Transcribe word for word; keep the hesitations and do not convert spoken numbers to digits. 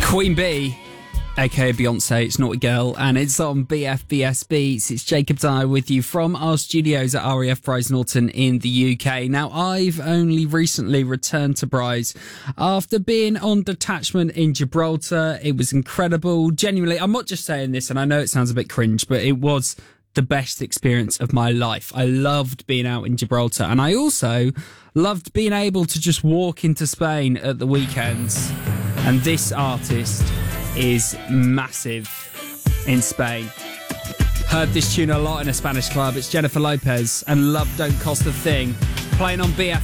Queen Bee, aka Beyonce, it's Naughty Girl, and it's on B F B S Beats. It's Jacob Dyer with you from our studios at R A F Bryce Norton in the U K. Now, I've only recently returned to Bryce after being on detachment in Gibraltar. It was incredible. Genuinely, I'm not just saying this, and I know it sounds a bit cringe, but it was the best experience of my life. I loved being out in Gibraltar, and I also loved being able to just walk into Spain at the weekends. And this artist is massive in Spain. Heard this tune a lot in a Spanish club. It's Jennifer Lopez and Love Don't Cost a Thing, playing on B F